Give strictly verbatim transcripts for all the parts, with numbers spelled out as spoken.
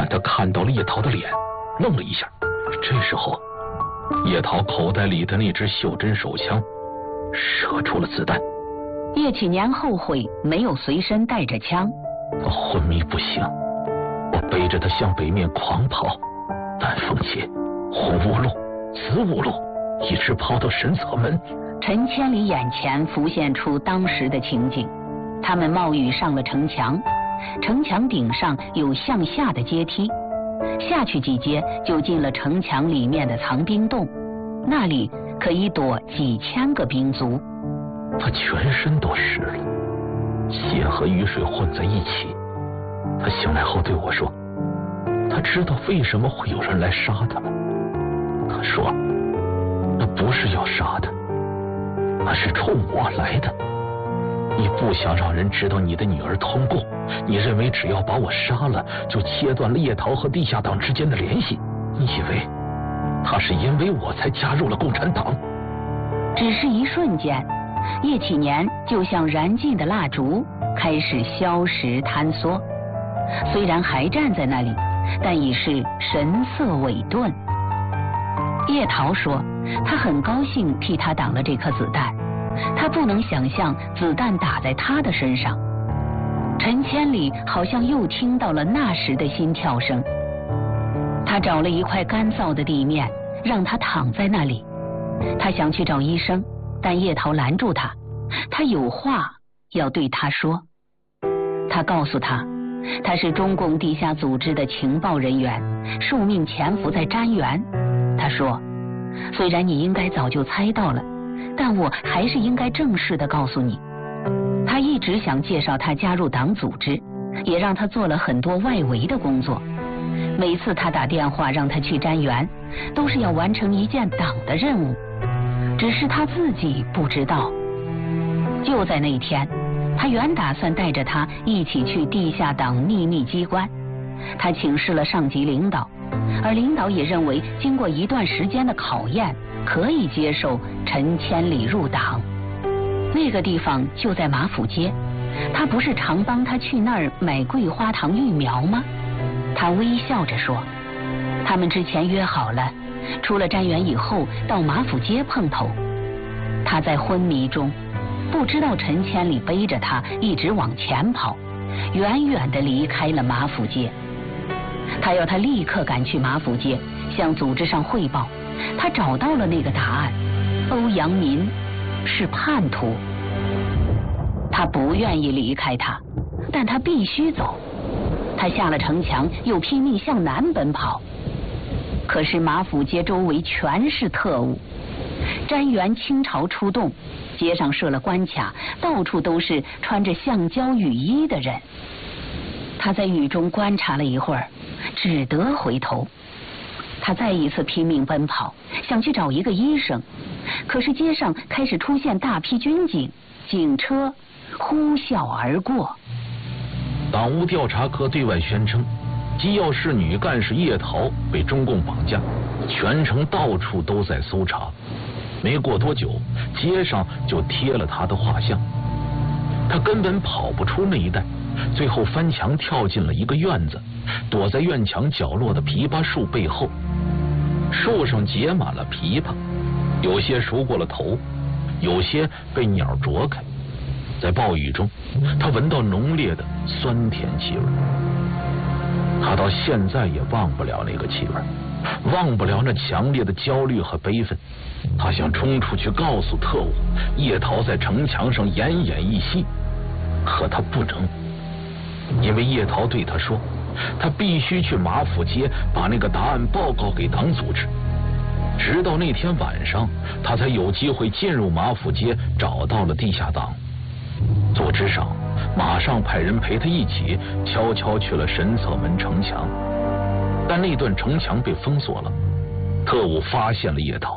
但他看到了叶桃的脸，愣了一下。这时候，叶桃口袋里的那支袖珍手枪射出了子弹。 叶启年后悔没有随身带着枪。 我昏迷不醒，我背着他向北面狂跑，南风街、红屋路、子午路，一直跑到神策门。 陈千里眼前浮现出当时的情景，他们冒雨上了城墙，城墙顶上有向下的阶梯，下去几阶就进了城墙里面的藏兵洞，那里可以躲几千个兵卒。 他全身都湿了，血和雨水混在一起。他醒来后对我说，他知道为什么会有人来杀他了。他说，那不是要杀他，那是冲我来的。你不想让人知道你的女儿通共，你认为只要把我杀了，就切断了叶桃和地下党之间的联系。你以为他是因为我才加入了共产党？ 只是一瞬间，叶启年就像燃尽的蜡烛，开始消失坍缩。虽然还站在那里，但已是神色萎顿。叶桃说，他很高兴替他挡了这颗子弹，他不能想象子弹打在他的身上。陈千里好像又听到了那时的心跳声。他找了一块干燥的地面，让他躺在那里。他想去找医生，但叶桃拦住他，他有话要对他说。他告诉他，他是中共地下组织的情报人员，受命潜伏在瞻园。他说，虽然你应该早就猜到了，但我还是应该正式的告诉你。他一直想介绍他加入党组织，也让他做了很多外围的工作。每次他打电话让他去瞻园，都是要完成一件党的任务，只是他自己不知道。就在那天，他原打算带着他一起去地下党秘密机关。他请示了上级领导，而领导也认为经过一段时间的考验，可以接受陈千里入党。那个地方就在马府街，他不是常帮他去那儿买桂花糖育苗吗？他微笑着说，他们之前约好了，出了瞻园以后到马府街碰头。他在昏迷中不知道陈千里背着他一直往前跑，远远地离开了马府街。他要他立刻赶去马府街，向组织上汇报，他找到了那个答案，欧阳民是叛徒。他不愿意离开他，但他必须走。他下了城墙，又拼命向南奔跑。可是马府街周围全是特务，瞻园倾巢出动，街上设了关卡，到处都是穿着橡胶雨衣的人。他在雨中观察了一会儿，只得回头。他再一次拼命奔跑，想去找一个医生，可是街上开始出现大批军警，警车呼啸而过。 党务调查科对外宣称，机要室女干事叶桃被中共绑架，全城到处都在搜查。没过多久，街上就贴了他的画像。他根本跑不出那一带，最后翻墙跳进了一个院子，躲在院墙角落的枇杷树背后。树上结满了枇杷，有些熟过了头，有些被鸟啄开。在暴雨中，他闻到浓烈的酸甜气味。他到现在也忘不了那个气味，忘不了那强烈的焦虑和悲愤。他想冲出去告诉特务，叶桃在城墙上奄奄一息，可他不能，因为叶桃对他说，他必须去马府街把那个答案报告给党组织。直到那天晚上，他才有机会进入马府街，找到了地下党。组织上马上派人陪他一起悄悄去了神策门城墙，但那段城墙被封锁了。特务发现了叶桃。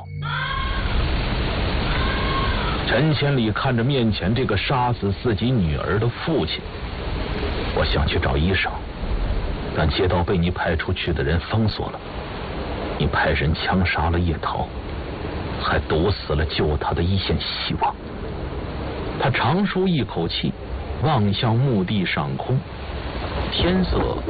陈千里看着面前这个杀死自己女儿的父亲，我想去找医生，但街道被你派出去的人封锁了。你派人枪杀了叶桃，还毒死了救他的一线希望。他长舒一口气，望向墓地上空，天色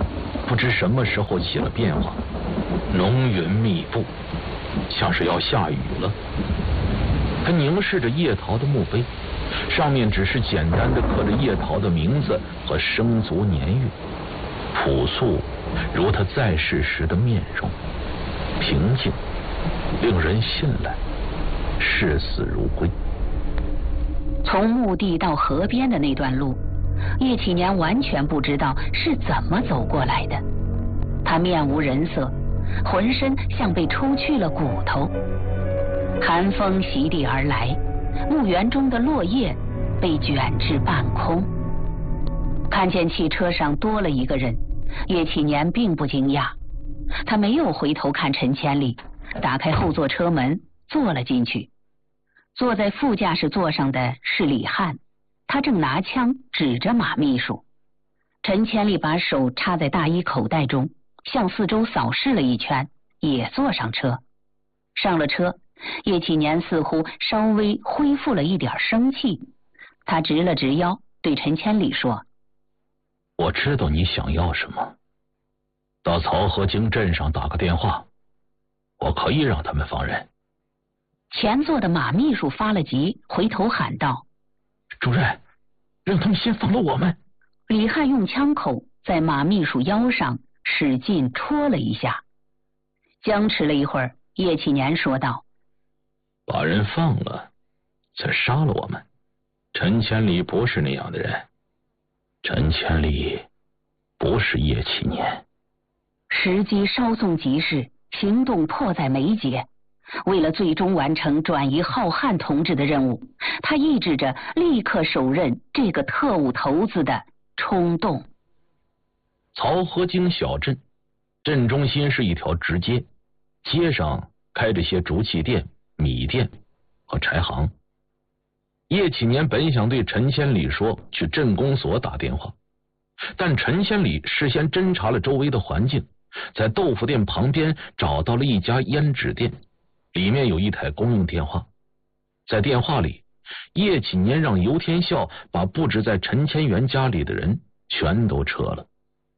不知什么时候起了变化，浓云密布，像是要下雨了。他凝视着叶桃的墓碑，上面只是简单的刻着叶桃的名字和生卒年月，朴素如他在世时的面容，平静，令人信赖，视死如归。 从墓地到河边的那段路，叶启年完全不知道是怎么走过来的。他面无人色，浑身像被抽去了骨头。寒风袭地而来，墓园中的落叶被卷至半空。看见汽车上多了一个人，叶启年并不惊讶，他没有回头看陈千里，打开后座车门坐了进去。坐在副驾驶座上的是李汉，他正拿枪指着马秘书。陈千里把手插在大衣口袋中，向四周扫视了一圈，也坐上车。上了车，叶启年似乎稍微恢复了一点生气，他直了直腰，对陈千里说： 我知道你想要什么，到曹河泾镇上打个电话，我可以让他们放人。 前座的马秘书发了急，回头喊道： 主任，让他们先放了我们。 李汉用枪口在马秘书腰上使劲戳了一下。僵持了一会儿，叶启年说道： 把人放了，再杀了我们。陈千里不是那样的人，陈千里不是叶启年。 时机稍纵即逝，行动迫在眉睫。为了最终完成转移浩瀚同志的任务，他抑制着立刻手刃这个特务头子的冲动。 曹河泾小镇，镇中心是一条直街，街上开着些竹器店、米店和柴行。叶启年本想对陈千里说去镇公所打电话，但陈千里事先侦查了周围的环境，在豆腐店旁边找到了一家胭脂店，里面有一台公用电话。在电话里，叶启年让尤天笑把布置在陈千元家里的人全都撤了。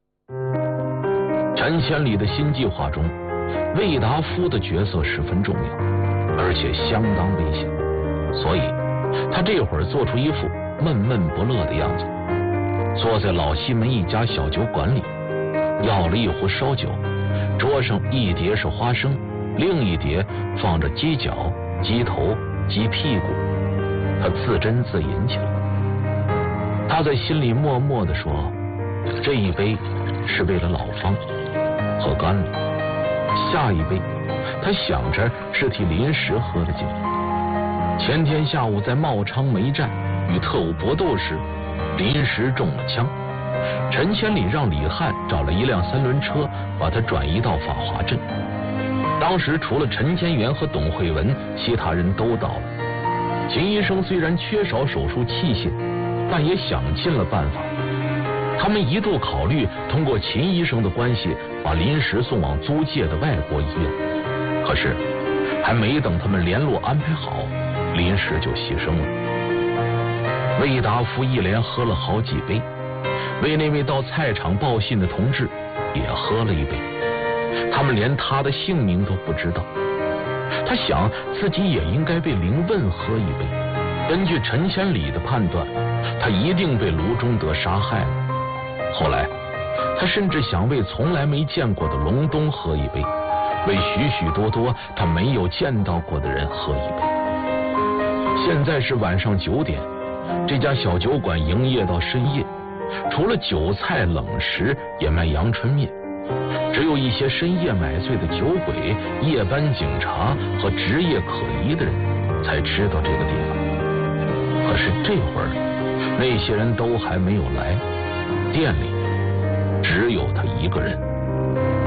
陈千里的新计划中，魏达夫的角色十分重要，而且相当危险，所以他这会儿做出一副闷闷不乐的样子，坐在老西门一家小酒馆里，要了一壶烧酒，桌上一碟是花生，另一碟放着鸡脚、鸡头、鸡屁股，他自斟自饮起来。他在心里默默地说，这一杯是为了老方，喝干了。下一杯他想着是替临时喝的酒。前天下午在茂昌煤站与特务搏斗时，临时中了枪，陈千里让李汉找了一辆三轮车把他转移到法华镇。当时除了陈千元和董慧文，其他人都到了。秦医生虽然缺少手术器械，但也想尽了办法。他们一度考虑通过秦医生的关系把临时送往租界的外国医院，可是还没等他们联络安排好，临时就牺牲了。魏达夫一连喝了好几杯，为那位到菜场报信的同志也喝了一杯，他们连他的姓名都不知道。他想自己也应该被凌问喝一杯，根据陈千里的判断，他一定被卢中德杀害了。后来他甚至想为从来没见过的隆冬喝一杯，为许许多多他没有见到过的人喝一杯。现在是晚上九点，这家小酒馆营业到深夜，除了酒菜冷食，也卖阳春面。只有一些深夜买醉的酒鬼、夜班警察和职业可疑的人才知道这个地方。可是这会儿那些人都还没有来，店里只有他一个人。